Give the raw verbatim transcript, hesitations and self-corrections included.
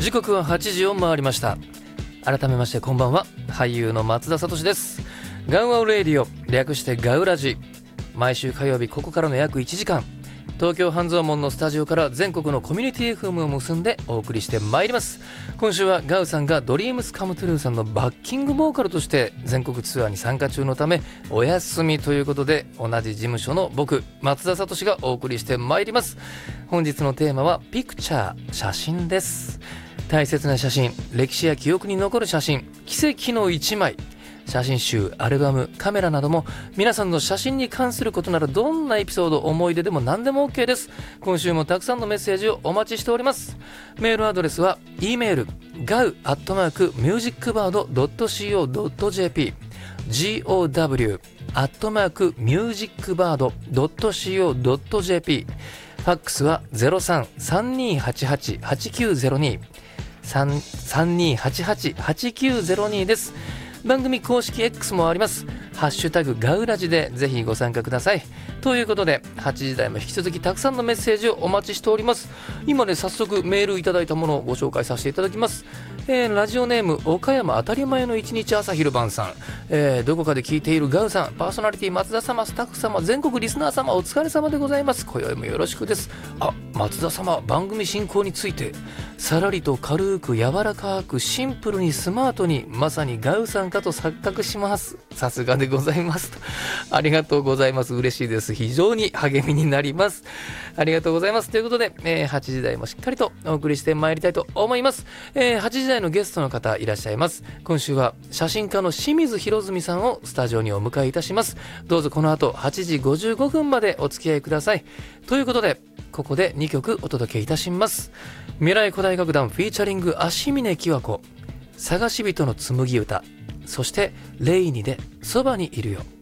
時刻ははちじを回りました。改めましてこんばんは、俳優の松田聡です。ガウワウレイディオ、略してガウラジ。毎週火曜日ここからの約いちじかん、東京半蔵門のスタジオから全国のコミュニティ エフエム を結んでお送りしてまいります。今週はガウさんがドリームスカムトゥルーさんのバッキングボーカルとして全国ツアーに参加中のためお休みということで、同じ事務所の僕松田聡がお送りしてまいります。本日のテーマはピクチャー、写真です。大切な写真、歴史や記憶に残る写真、奇跡の一枚、写真集、アルバム、カメラなども、皆さんの写真に関することならどんなエピソード、思い出でも何でも OK です。今週もたくさんのメッセージをお待ちしております。メールアドレスは E メール ガウ アットマーク ミュージックバード ドット シーオー ドット ジェーピー ゴウ アットマーク ミュージックバード ドット シーオー ドット ジェーピー。 ファックスは ゼロさん さんにーはちはち はちきゅうゼロに さんにーはちはち はちきゅうゼロにです。番組公式 X もあります。ハッシュタグガウラジでぜひご参加ください。ということではちじ台も引き続きたくさんのメッセージをお待ちしております。今ね、早速メールいただいたものをご紹介させていただきます。えー、ラジオネーム岡山当たり前の一日朝昼晩さん、えー、どこかで聞いているガウさん、パーソナリティ松田様、スタッフ様、全国リスナー様、お疲れ様でございます。今宵もよろしくです。あ、松田様、番組進行についてさらりと軽く柔らかくシンプルにスマートに、まさにガウさんかと錯覚します。さすがでございますと。ありがとうございます。嬉しいです。非常に励みになります。ありがとうございます。ということで、えー、はちじ台もしっかりとお送りしてまいりたいと思います。えー、はちじ台のゲストの方いらっしゃいます。今週は写真家の清水博文さんをスタジオにお迎えいたします。どうぞこの後はちじごじゅうごふんまでお付き合いください。ということで、ここでにきょくお届けいたします。未来古代楽団フィーチャリング足峰きわ子、探し人の紡ぎ歌、そしてレイニでそばにいるよ。